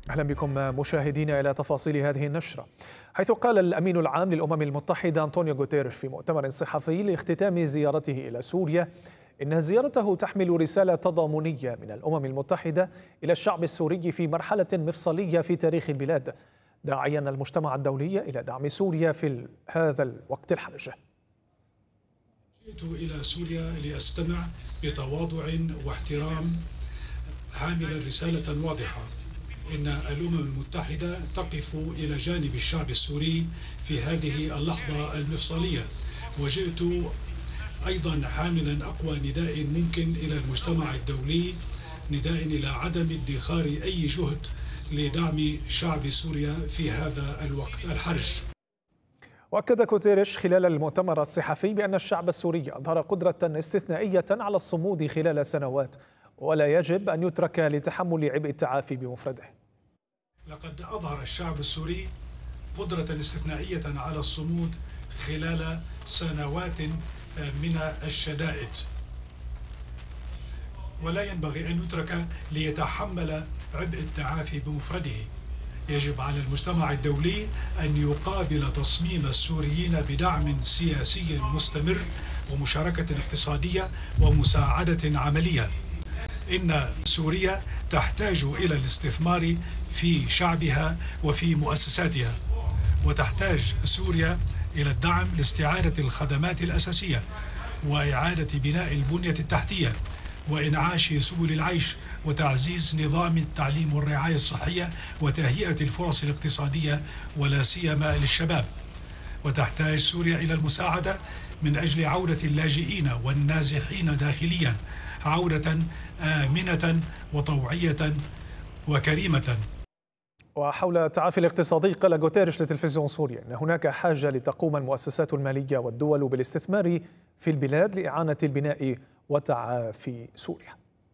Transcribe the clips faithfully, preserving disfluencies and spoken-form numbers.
أهلا بكم مشاهدينا إلى تفاصيل هذه النشرة، حيث قال الأمين العام للأمم المتحدة أنطونيو غوتيريش في مؤتمر صحفي لاختتام زيارته إلى سوريا إن زيارته تحمل رسالة تضامنية من الأمم المتحدة إلى الشعب السوري في مرحلة مفصلية في تاريخ البلاد، داعيا المجتمع الدولي إلى دعم سوريا في هذا الوقت الحرج. جئت إلى سوريا لأستمع بتواضع واحترام حاملا رسالة واضحة إن الأمم المتحدة تقف إلى جانب الشعب السوري في هذه اللحظة المفصلية، وجئت أيضا حاملا أقوى نداء ممكن إلى المجتمع الدولي، نداء إلى عدم ادخار أي جهد لدعم شعب سوريا في هذا الوقت الحرج. وأكد غوتيريش خلال المؤتمر الصحفي بأن الشعب السوري أظهر قدرة استثنائية على الصمود خلال سنوات، ولا يجب أن يترك لتحمل عبء التعافي بمفرده. لقد أظهر الشعب السوري قدرة استثنائية على الصمود خلال سنوات من الشدائد، ولا ينبغي أن يترك ليتحمل عبء التعافي بمفرده. يجب على المجتمع الدولي أن يقابل تصميم السوريين بدعم سياسي مستمر ومشاركة اقتصادية ومساعدة عملية. إن سوريا تحتاج إلى الاستثمار في شعبها وفي مؤسساتها، وتحتاج سوريا إلى الدعم لاستعادة الخدمات الأساسية وإعادة بناء البنية التحتية وإنعاش سبل العيش وتعزيز نظام التعليم والرعاية الصحية وتهيئة الفرص الاقتصادية ولا سيما للشباب. وتحتاج سوريا إلى المساعدة من أجل عودة اللاجئين والنازحين داخليا، عودة آمنة وطوعية وكريمة. وحول التعافي الاقتصادي قال غوتيريش لتلفزيون سوريا أن هناك حاجة لتقوم المؤسسات المالية والدول بالاستثمار في البلاد لإعانة البناء وتعافي سوريا.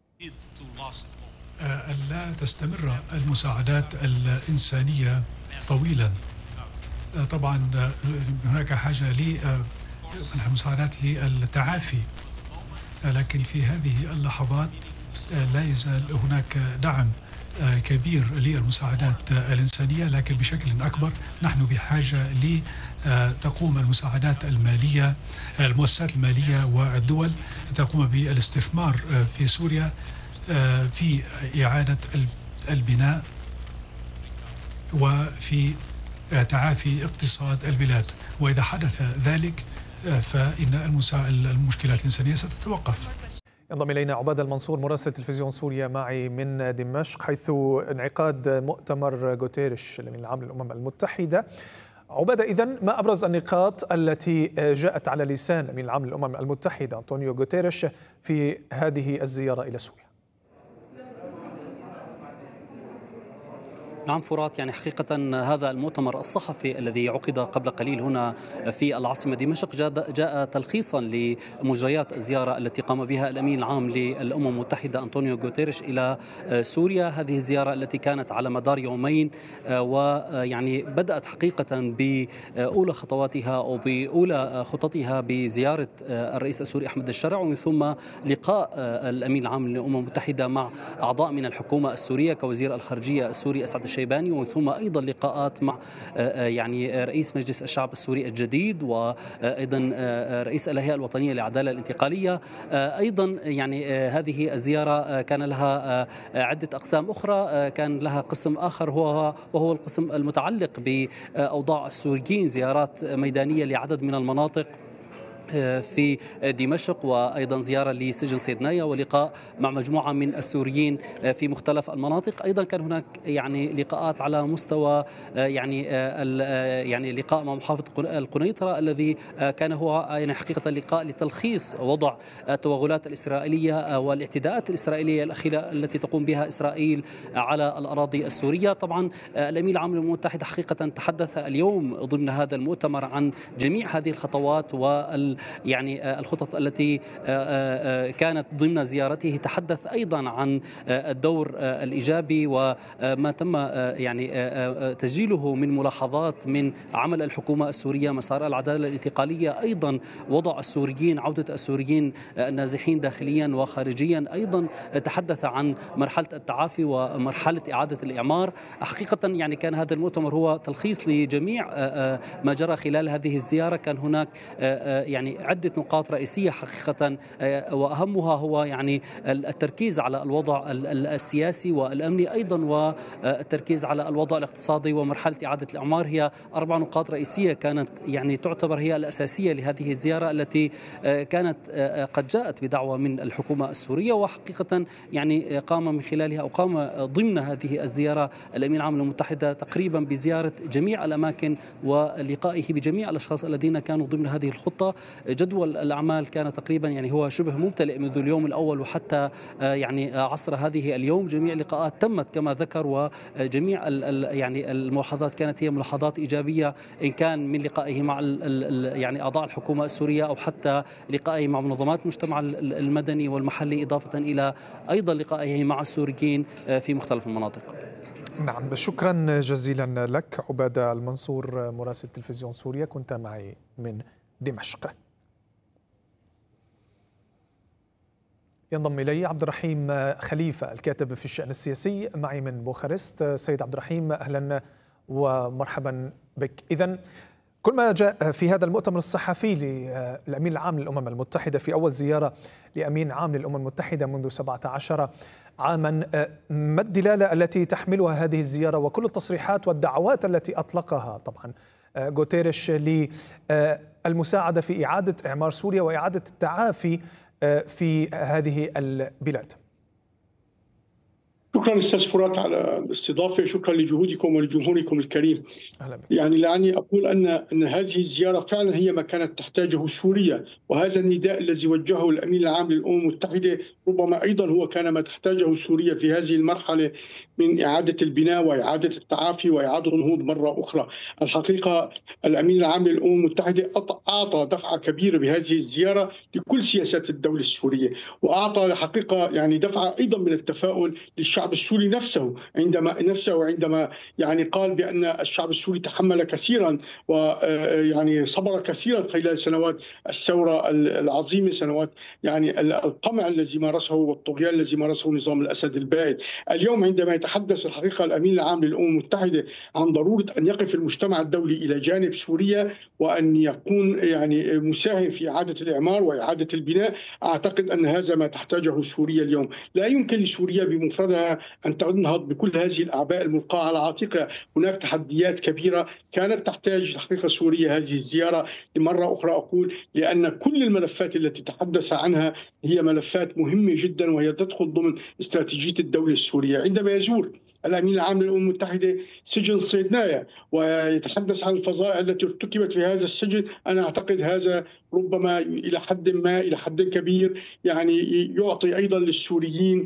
ألا تستمر المساعدات الإنسانية طويلا. طبعا هناك حاجة للمساعدات للتعافي، لكن في هذه اللحظات لا يزال هناك دعم كبير للمساعدات الإنسانية، لكن بشكل أكبر نحن بحاجة لتقوم المساعدات المالية، المؤسسات المالية والدول تقوم بالاستثمار في سوريا في إعادة البناء وفي تعافي اقتصاد البلاد، وإذا حدث ذلك فإن المشكلات الإنسانية ستتوقف. ينضم إلينا عباد المنصور مراسل تلفزيون سوريا معي من دمشق، حيث انعقاد مؤتمر غوتيريش الأمين العام للأمم المتحدة. عبادة، إذن ما أبرز النقاط التي جاءت على لسان الأمين العام للأمم المتحدة أنطونيو غوتيريش في هذه الزيارة إلى سوريا؟ نعم فرات، يعني حقيقة هذا المؤتمر الصحفي الذي عقد قبل قليل هنا في العاصمة دمشق جاء تلخيصا لمجريات الزيارة التي قام بها الأمين العام للأمم المتحدة أنطونيو غوتيريش إلى سوريا. هذه الزيارة التي كانت على مدار يومين، ويعني بدأت حقيقة بأولى خطواتها أو بأولى خططها بزيارة الرئيس السوري أحمد الشرع، ومن ثم لقاء الأمين العام للأمم المتحدة مع أعضاء من الحكومة السورية كوزير الخارجية السوري أسعد الشيباني، ومن ثم أيضا لقاءات مع يعني رئيس مجلس الشعب السوري الجديد، وأيضا رئيس الهيئة الوطنية للعدالة الانتقالية. أيضا يعني هذه الزيارة كان لها عدة أقسام أخرى، كان لها قسم آخر هو وهو القسم المتعلق بأوضاع السوريين، زيارات ميدانية لعدد من المناطق في دمشق، وأيضا زيارة لسجن سيدنايا ولقاء مع مجموعة من السوريين في مختلف المناطق. أيضا كان هناك يعني لقاءات على مستوى يعني يعني لقاء مع محافظ القنيطرة الذي كان هو يعني حقيقة لقاء لتلخيص وضع التوغلات الإسرائيلية والاعتداءات الإسرائيلية الأخيرة التي تقوم بها إسرائيل على الأراضي السورية. طبعا الأمين العام للأمم المتحدة حقيقة تحدث اليوم ضمن هذا المؤتمر عن جميع هذه الخطوات وال يعني الخطط التي كانت ضمن زيارته. تحدث أيضا عن الدور الإيجابي وما تم يعني تسجيله من ملاحظات من عمل الحكومة السورية، مسار العدالة الانتقالية، أيضا وضع السوريين، عودة السوريين النازحين داخليا وخارجيا. أيضا تحدث عن مرحلة التعافي ومرحلة إعادة الإعمار. حقيقة يعني كان هذا المؤتمر هو تلخيص لجميع ما جرى خلال هذه الزيارة. كان هناك يعني عدة نقاط رئيسية حقيقة، وأهمها هو يعني التركيز على الوضع السياسي والأمني، أيضا والتركيز على الوضع الاقتصادي ومرحلة إعادة الإعمار. هي أربع نقاط رئيسية كانت يعني تعتبر هي الأساسية لهذه الزيارة التي كانت قد جاءت بدعوة من الحكومة السورية، وحقيقة يعني قام من خلالها أو قام ضمن هذه الزيارة الأمين العام للأمم المتحدة تقريبا بزيارة جميع الأماكن ولقائه بجميع الأشخاص الذين كانوا ضمن هذه الخطة. جدول الأعمال كان تقريبا يعني هو شبه ممتلئ منذ اليوم الأول وحتى يعني عصر هذه اليوم. جميع اللقاءات تمت كما ذكر، وجميع يعني الملاحظات كانت هي ملاحظات إيجابية، إن كان من لقائه مع يعني أعضاء الحكومة السورية أو حتى لقائه مع منظمات المجتمع المدني والمحلي، إضافة إلى أيضا لقائه مع السوريين في مختلف المناطق. نعم، شكرا جزيلا لك عبادة المنصور مراسل تلفزيون سوريا، كنت معي من دمشق. ينضم إلي عبد الرحيم خليفة الكاتب في الشأن السياسي معي من بوخارست. سيد عبد الرحيم، أهلا ومرحبا بك. إذن كل ما جاء في هذا المؤتمر الصحفي للأمين العام للأمم المتحدة في أول زيارة لأمين عام للأمم المتحدة منذ سبعة عشر عاما، ما الدلالة التي تحملها هذه الزيارة وكل التصريحات والدعوات التي أطلقها طبعا غوتيريش للمساعدة في إعادة إعمار سوريا وإعادة التعافي في هذه البلاد؟ شكرا أستاذ فرات على الاستضافة، شكرا لجهودكم ولجمهوركم الكريم. أهلا بك. يعني لعني أقول أن أن هذه الزيارة فعلا هي ما كانت تحتاجه سوريا، وهذا النداء الذي وجهه الأمين العام للأمم المتحدة ربما أيضا هو كان ما تحتاجه سوريا في هذه المرحلة من إعادة البناء وإعادة التعافي وإعادة النهوض مرة أخرى. الحقيقة الأمين العام للأمم المتحدة أعطى دفعة كبيرة بهذه الزيارة لكل سياسات الدولة السورية، وأعطى الحقيقة يعني دفعة أيضا من التفاؤل للشعب السوري نفسه عندما نفسه عندما يعني قال بأن الشعب السوري تحمل كثيرا ويعني صبر كثيرا خلال سنوات الثورة العظيمة، سنوات يعني القمع الذي مارسه والطغيان الذي مارسه نظام الأسد البائد. اليوم عندما يتحدث الحقيقة الأمين العام للأمم المتحدة عن ضرورة أن يقف المجتمع الدولي إلى جانب سوريا وأن يكون يعني مساهم في إعادة الإعمار وإعادة البناء، أعتقد أن هذا ما تحتاجه سوريا اليوم. لا يمكن لسوريا بمفردها أن تنهض بكل هذه الأعباء الملقاة على عاتقها. هناك تحديات كبيرة كانت تحتاج حقيقة سوريا هذه الزيارة. لمرة أخرى أقول لأن كل الملفات التي تحدث عنها هي ملفات مهمة جدا، وهي تدخل ضمن استراتيجية الدولة السورية. عندما يزور الأمين العام للأمم المتحدة سجن صيدنايا ويتحدث عن الفظائع التي ارتكبت في هذا السجن، أنا أعتقد هذا ربما إلى حد ما إلى حد كبير يعني يعطي أيضا للسوريين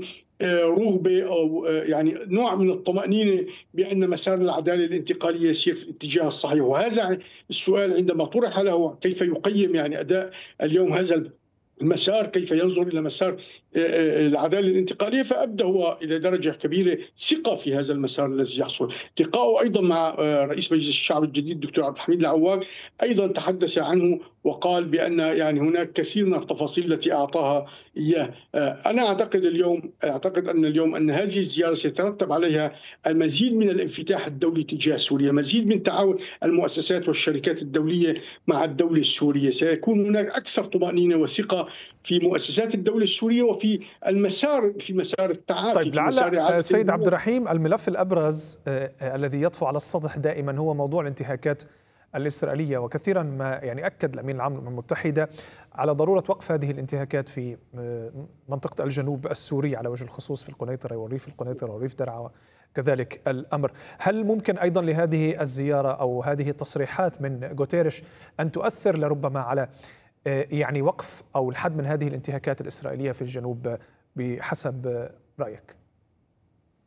رغبة أو يعني نوع من الطمأنينة بأن مسار العدالة الانتقالية يسير في الاتجاه الصحيح. وهذا السؤال عندما طرح له كيف يقيم يعني أداء اليوم هذا المسار، كيف ينظر إلى مسار العدالة الانتقالية، فأبدى هو إلى درجة كبيرة ثقة في هذا المسار الذي يحصل. لقاؤه أيضا مع رئيس مجلس الشعب الجديد الدكتور عبد الحميد العواق أيضا تحدث عنه وقال بأن يعني هناك كثير من التفاصيل التي أعطاها إياه. أنا أعتقد اليوم أعتقد أن اليوم أن هذه الزيارة سيترتب عليها المزيد من الانفتاح الدولي تجاه سوريا، مزيد من تعاون المؤسسات والشركات الدولية مع الدولة السورية. سيكون هناك أكثر طمأنينة وثقة في مؤسسات الدولة السورية وفي المسار في مسار التعافي. طيب لعل سيد عبد الرحيم الملف الأبرز الذي يطفو على السطح دائما هو موضوع الانتهاكات الإسرائيلية، وكثيرا ما يعني أكد الأمين العام للأمم المتحدة على ضرورة وقف هذه الانتهاكات في منطقة الجنوب السوري على وجه الخصوص في القنيطرة والريف القنيطرة والريف درعا كذلك الأمر. هل ممكن أيضا لهذه الزيارة أو هذه التصريحات من غوتيريش أن تؤثر لربما على يعني وقف أو الحد من هذه الانتهاكات الإسرائيلية في الجنوب بحسب رأيك؟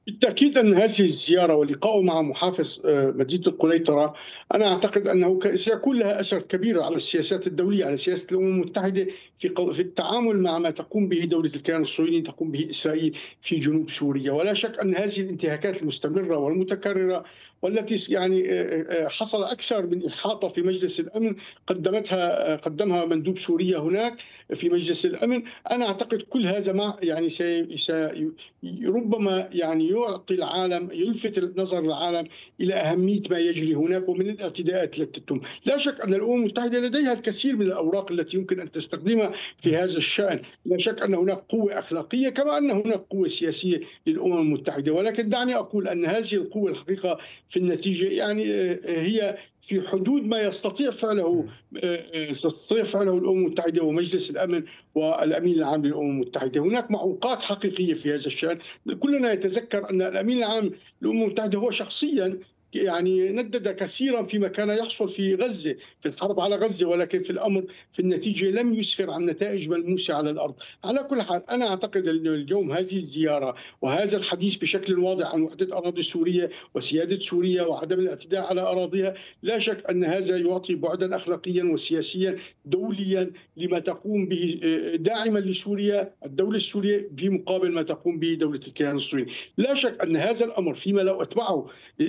بالتأكيد أن هذه الزيارة ولقائه مع محافظ مدينة القنيطرة، أنا أعتقد أنه سيكون لها أثر كبير على السياسات الدولية، على سياسة الأمم المتحدة في في التعامل مع ما تقوم به دولة الكيان الصهيوني، تقوم به إسرائيل في جنوب سوريا. ولا شك أن هذه الانتهاكات المستمرة والمتكررة والتي يعني حصل أكثر من إحاطة في مجلس الأمن قدمتها قدمها مندوب سوريا هناك في مجلس الأمن، أنا أعتقد كل هذا مع يعني سي سي ربما يعني يعطي العالم، يلفت نظر العالم إلى أهمية ما يجري هناك ومن الاعتداءات التي تتم. لا شك أن الأمم المتحدة لديها الكثير من الأوراق التي يمكن أن تستخدمها في هذا الشأن. لا شك أن هناك قوة أخلاقية كما أن هناك قوة سياسية للأمم المتحدة، ولكن دعني أقول أن هذه القوة الحقيقة في النتيجة يعني هي في حدود ما يستطيع فعله تستطيع فعله الأمم المتحدة ومجلس الأمن والأمين العام للأمم المتحدة. هناك معوقات حقيقية في هذا الشأن. كلنا يتذكر أن الأمين العام للأمم المتحدة هو شخصيا يعني ندد كثيرا فيما كان يحصل في غزة، في الحرب على غزة، ولكن في الأمر في النتيجة لم يسفر عن نتائج ملموسة على الأرض. على كل حال أنا أعتقد أن اليوم هذه الزيارة وهذا الحديث بشكل واضح عن وحدة أراضي سوريا وسيادة سوريا وعدم الاعتداء على أراضيها، لا شك أن هذا يعطي بعدا أخلاقيا وسياسيا دوليا لما تقوم به داعما لسوريا الدولة السورية في مقابل ما تقوم به دولة الكيان الصهيوني. لا شك أن هذا الأمر فيما لو أتبعه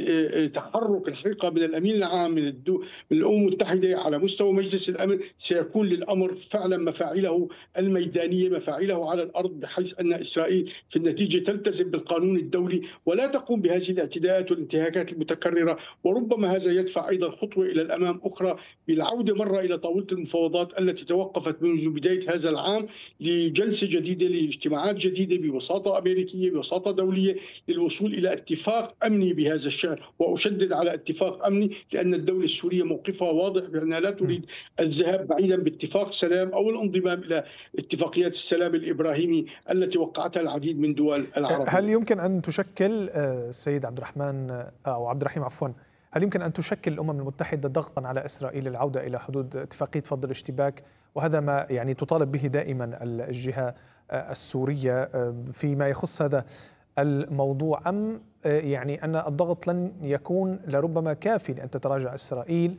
تحرك الحقيقة من الأمين العام من, الدو... من الأمم المتحدة على مستوى مجلس الأمن، سيكون للأمر فعلا مفاعله الميدانية، مفاعله على الأرض، بحيث أن إسرائيل في النتيجة تلتزم بالقانون الدولي ولا تقوم بهذه الاعتداءات والانتهاكات المتكررة. وربما هذا يدفع أيضا خطوة إلى الأمام أخرى بالعودة مرة إلى طاولة المفاوضات التي توقفت منذ بداية هذا العام لجلسة جديدة، لاجتماعات جديدة بوساطة أمريكية بوساطة دولية للوصول إلى اتفاق أمني بهذا الشأن. وأشدد على اتفاق أمني لأن الدولة السورية موقفها واضح بأنها لا تريد الذهاب بعيدا باتفاق سلام أو الانضمام إلى اتفاقيات السلام الإبراهيمي التي وقعتها العديد من دول العرب. هل يمكن أن تشكل سيد عبد الرحمن أو عبد الرحيم عفوا هل يمكن أن تشكل الأمم المتحدة ضغطا على إسرائيل للعودة إلى حدود اتفاقية فض الاشتباك، وهذا ما يعني تطالب به دائما الجهة السورية فيما يخص هذا الموضوع، أم يعني أن الضغط لن يكون لربما كافي لأن تتراجع إسرائيل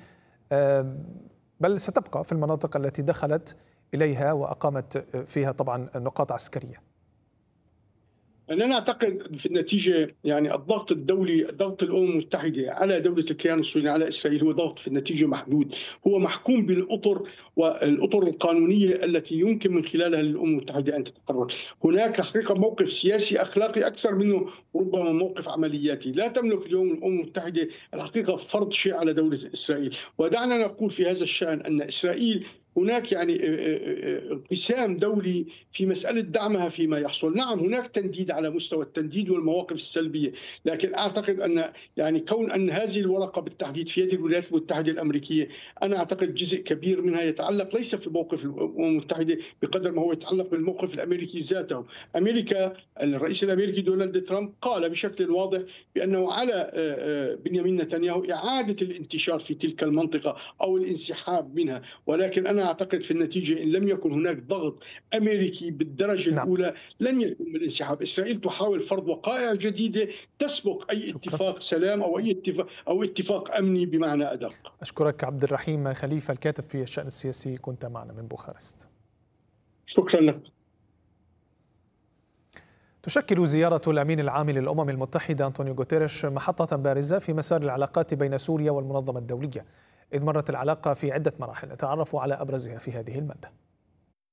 بل ستبقى في المناطق التي دخلت إليها وأقامت فيها طبعا نقاط عسكرية؟ أنا أعتقد في النتيجة يعني الضغط الدولي، ضغط الأمم المتحدة على دولة الكيان الصهيوني على إسرائيل هو ضغط في النتيجة محدود، هو محكوم بالأطر والأطر القانونية التي يمكن من خلالها للأمم المتحدة أن تتقرر. هناك حقيقة موقف سياسي أخلاقي أكثر منه ربما موقف عملياتي. لا تملك اليوم الأمم المتحدة الحقيقة فرض شيء على دولة إسرائيل. ودعنا نقول في هذا الشأن أن إسرائيل هناك يعني انقسام دولي في مسألة دعمها فيما يحصل. نعم هناك تنديد على مستوى التنديد والمواقف السلبية، لكن أعتقد أن يعني كون أن هذه الورقة بالتحديد في يد الولايات المتحدة الأمريكية، أنا أعتقد جزء كبير منها يتعلق ليس في موقف الأمم المتحدة بقدر ما هو يتعلق بالموقف الأمريكي ذاته. أمريكا الرئيس الأمريكي دونالد ترامب قال بشكل واضح بأنه على بنيامين نتنياهو إعادة الانتشار في تلك المنطقة أو الانسحاب منها، ولكن أنا أعتقد في النتيجة إن لم يكن هناك ضغط أمريكي بالدرجة نعم. الأولى لن يكون من الانسحاب. إسرائيل تحاول فرض وقائع جديدة تسبق أي شكرا. اتفاق سلام أو أي اتفاق أو اتفاق أمني بمعنى أدق. أشكرك عبد الرحيم خليفة الكاتب في الشأن السياسي، كنت معنا من بوخارست. شكرا لك. تشكل زيارة الأمين العام للأمم المتحدة أنطونيو غوتيريش محطة بارزة في مسار العلاقات بين سوريا والمنظمة الدولية، إذ مرت العلاقة في عدة مراحل نتعرف على أبرزها في هذه المادة.